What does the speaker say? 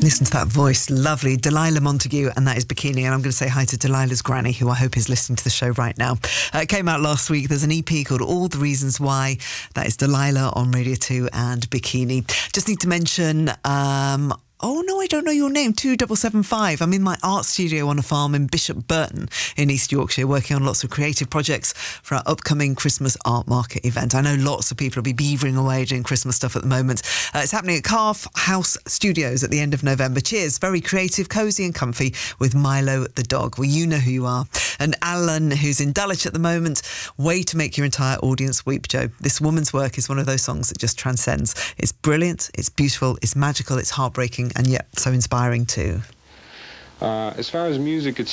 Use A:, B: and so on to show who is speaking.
A: Listen to that voice, lovely. Delilah Montague, and that is Bikini. And I'm going to say hi to Delilah's granny, who I hope is listening to the show right now. It came out last week. There's an EP called All the Reasons Why. That is Delilah on Radio 2 and Bikini. Just need to mention... Oh, no, I don't know your name. 2775. I'm in my art studio on a farm in Bishop Burton in East Yorkshire, working on lots of creative projects for our upcoming Christmas art market event. I know lots of people will be beavering away doing Christmas stuff at the moment. It's happening at Calf House Studios at the end of November. Cheers. Very creative, cosy and comfy with Milo the dog. Well, you know who you are. And Alan, who's in Dulwich at the moment. Way to make your entire audience weep, Joe. This woman's work is one of those songs that just transcends. It's brilliant, it's beautiful, it's magical, it's heartbreaking, and yet so inspiring too.
B: As far as music,